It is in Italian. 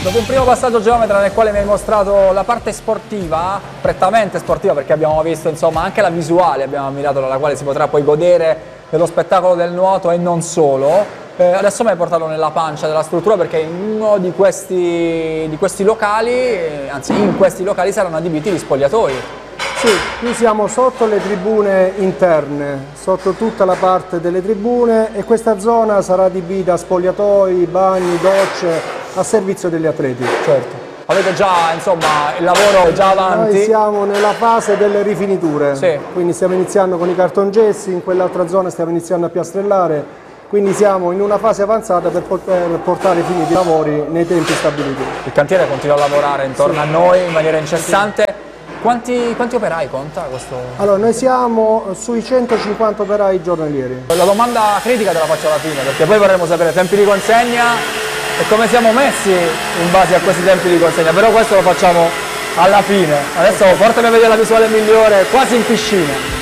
Dopo un primo passaggio geometra nel quale mi hai mostrato la parte sportiva, prettamente sportiva, perché abbiamo visto insomma anche la visuale, abbiamo ammirato, dalla quale si potrà poi godere dello spettacolo del nuoto e non solo, adesso mi hai portato nella pancia della struttura, perché in uno di questi locali, anzi in questi locali saranno adibiti gli spogliatoi. Sì, qui siamo sotto le tribune interne, sotto tutta la parte delle tribune, e questa zona sarà adibita a spogliatoi, bagni, docce, a servizio degli atleti. Certo. Avete già, insomma, il lavoro è già avanti? Noi siamo nella fase delle rifiniture, sì. Quindi stiamo iniziando con i cartongessi, in quell'altra zona stiamo iniziando a piastrellare, quindi siamo in una fase avanzata per poter portare finiti i lavori nei tempi stabiliti. Il cantiere continua a lavorare intorno a noi in maniera incessante. Sì. Quanti operai conta questo? Allora, noi siamo sui 150 operai giornalieri. La domanda critica te la faccio alla fine, perché poi vorremmo sapere tempi di consegna e come siamo messi in base a questi tempi di consegna, però questo lo facciamo alla fine. Adesso portami a vedere la visuale migliore, quasi in piscina.